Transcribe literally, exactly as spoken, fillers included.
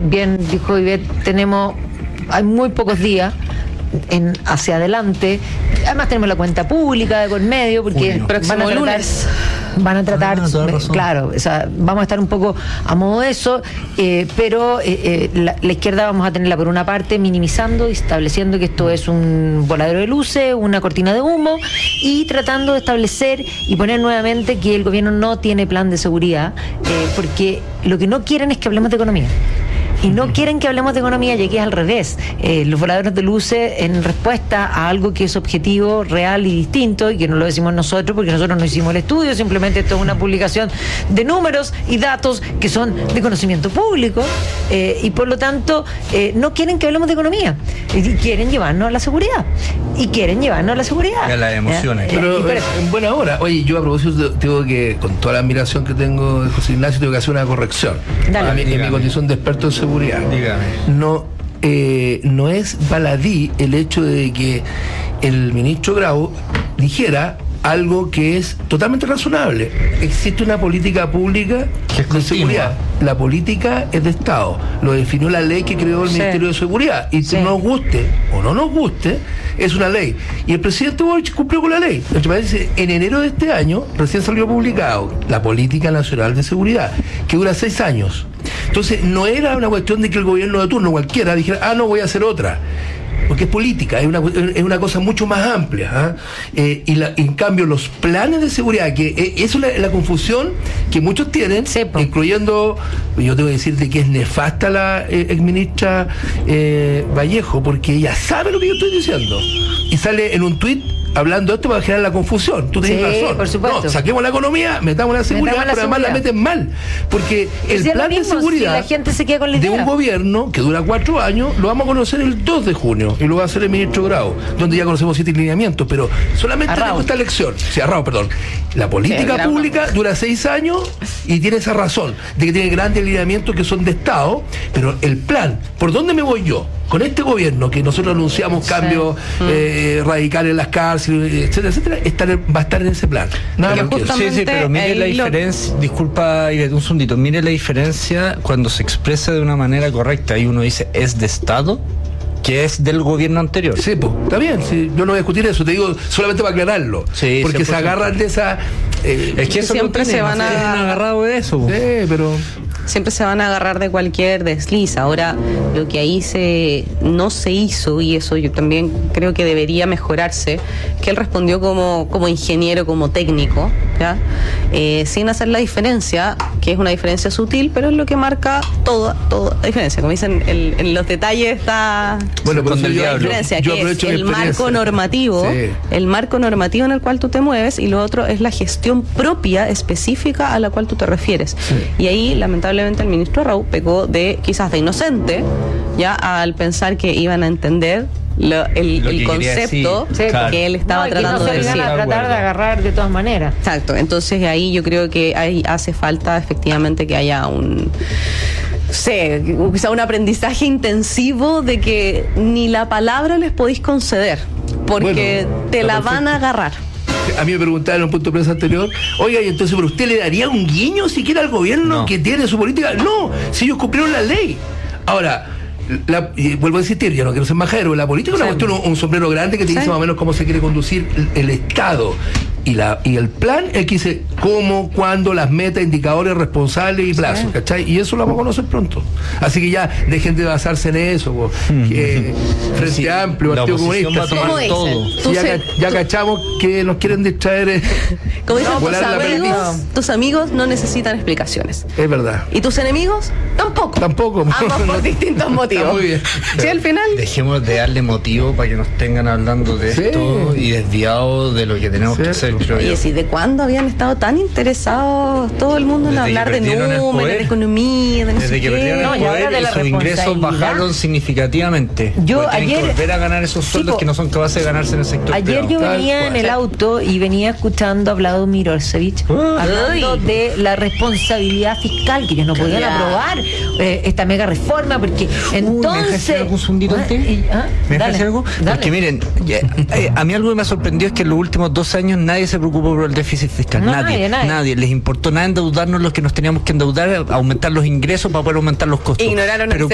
bien dijo Ivette, tenemos, hay muy pocos días en hacia adelante. Además tenemos la cuenta pública de por medio, porque Uy, van a tratar, lunes. van a tratar, ah, claro, o sea, vamos a estar un poco a modo de eso, eh, pero eh, eh, la, la izquierda vamos a tenerla por una parte minimizando y estableciendo que esto es un voladero de luces, una cortina de humo, y tratando de establecer y poner nuevamente que el gobierno no tiene plan de seguridad, eh, porque lo que no quieren es que hablemos de economía. Y no quieren que hablemos de economía, y aquí es al revés. Eh, los voladores de luces en respuesta a algo que es objetivo, real y distinto, y que no lo decimos nosotros, porque nosotros no hicimos el estudio, simplemente esto es una publicación de números y datos que son de conocimiento público, eh, y por lo tanto eh, no quieren que hablemos de economía, y quieren llevarnos a la seguridad, y quieren llevarnos a la seguridad. Y a las emociones. Eh, Pero, y por- en buena hora. Oye, yo a propósito tengo que, con toda la admiración que tengo de José Ignacio, tengo que hacer una corrección. Dale. A mí, en mi Dígame. condición de experto en seguridad. Dígame. No, eh, no es baladí el hecho de que el ministro Grau dijera algo que es totalmente razonable. Existe una política pública Que es de seguridad. La política es de Estado. Lo definió la ley que creó el Sí. Ministerio de Seguridad. Y Sí. nos guste o no nos guste, es una ley. Y el presidente Boric cumplió con la ley. Lo que pasa es que en enero de este año recién salió publicado la Política Nacional de Seguridad, que dura seis años. Entonces, no era una cuestión de que el gobierno de turno cualquiera dijera, ah, no, voy a hacer otra. Porque es política, es una, es una cosa mucho más amplia. ¿ah? Eh, y la, en cambio, los planes de seguridad, que eh, eso es la, la confusión que muchos tienen, Sí, po. incluyendo, yo tengo que decirte que es nefasta la eh, exministra eh, Vallejo, porque ella sabe lo que yo estoy diciendo. Y sale en un tuit hablando de esto para generar la confusión. Tú tienes Sí, razón. por supuesto. No, saquemos la economía, metamos la seguridad, Metamos la pero además la seguridad. meten mal. Porque el Si es lo plan de mismo, seguridad si la gente se queda con la de idea. un gobierno que dura cuatro años, lo vamos a conocer el dos de junio, y lo va a hacer el ministro Grau, donde ya conocemos siete lineamientos, pero solamente Arrao. tenemos esta lección. Sí, Arrao, perdón. La política Sí, Grau. pública dura seis años y tiene esa razón, de que tiene grandes lineamientos que son de Estado, pero el plan, ¿por dónde me voy yo? Con este gobierno, que nosotros anunciamos Sí. cambios eh, radicales en las cárceles, etcétera, etcétera, estar, va a estar en ese plan. Nada Porque más que eso. justamente- Sí, sí, pero mire la ahí lo- diferencia, disculpa Ivette, un segundito, mire la diferencia cuando se expresa de una manera correcta y uno dice es de Estado, que es del gobierno anterior. Sí, pues, está bien, sí, yo no voy a discutir eso, te digo solamente para aclararlo. Sí, porque cien por se ciento. agarran de esa... eh, Es que eso Siempre lo se tienen, van a- se han agarrado de eso. po. sí, pero... Siempre se van a agarrar de cualquier desliz. Ahora, lo que ahí se no se hizo, y eso yo también creo que debería mejorarse, que él respondió como, como ingeniero, como técnico, ¿ya? Eh, sin hacer la diferencia, que es una diferencia sutil, pero es lo que marca toda, toda la diferencia. Como dicen, el- en los detalles está Bueno, por Con eso el yo, diablo. yo, diferencia, yo que es aprovecho mi el experiencia. marco normativo, Sí. el marco normativo en el cual tú te mueves, y lo otro es la gestión propia, específica a la cual tú te refieres. Y ahí, lamentablemente, el ministro Raúl pecó de quizás de inocente, ya al pensar que iban a entender lo- el, Lo el que quería concepto decir, claro. que él estaba No, y que tratando no se de le decir. van a De tratar de acuerdo. agarrar de todas maneras. Exacto, entonces ahí yo creo que ahí hace falta efectivamente que haya un, no sé, quizá un aprendizaje intensivo de que ni la palabra les podéis conceder, porque Bueno, te está la van a perfecto. agarrar. A mí me preguntaban en un punto de prensa anterior, oiga, y entonces, ¿pero usted le daría un guiño siquiera al gobierno No. que tiene su política? No, si ellos cumplieron la ley. Ahora, la- y vuelvo a insistir, yo no quiero ser majadero, la política es una Sí. cuestión, un, un sombrero grande que te Sí. dice más o menos cómo se quiere conducir el, el Estado. Y, la, y el plan es que dice cómo, cuándo, las metas, indicadores, responsables y plazos, ¿cachai? Y eso lo vamos a conocer pronto. Así que ya dejen de basarse en eso, po. Que Frente Sí, Amplio, la Partido oposición Comunista. va a tomar ¿Cómo dicen? todo. Tú ya, se- ca- ya tú- cachamos que nos quieren distraer. eh. Como dicen, tus volar la amigos, perdiz. tus amigos no necesitan explicaciones. Es verdad. Y tus enemigos tampoco. Tampoco. Ambos por distintos motivos. Está muy bien. Sí, al final. Dejemos de darle motivo para que nos tengan hablando de Sí. esto y desviados de lo que tenemos que Cierto. hacer, creo yo. Oye, ¿sí de cuándo habían estado tan interesados todo el mundo en Desde que hablar de perdieron el números, poder. de economía, de no Desde sé que qué? perdieron No, el y ahora poder de y la sus ingresos responsabilidad. bajaron significativamente. Yo Porque tienen ayer- que volver a ganar esos sueldos Tipo, que no son capaces de ganarse en el sector Ayer yo privado. Tal venía cual. en el auto y venía escuchando a Vladimir Mirosevic hablando Ay. de la responsabilidad fiscal, que ellos no podían Ya. aprobar eh, esta mega reforma, porque ¿me dejas entonces... decir algún segundito Ah, antes? y- ah, ¿Me dejas dale, decir algo? dale. Porque miren, ya, eh, a mí algo que me ha sorprendido es que en los últimos dos años nadie se preocupó por el déficit fiscal. No, nadie, nadie, nadie. Les importó nada endeudarnos los que nos teníamos que endeudar, aumentar los ingresos para poder aumentar los costos. Ignoraron el Pero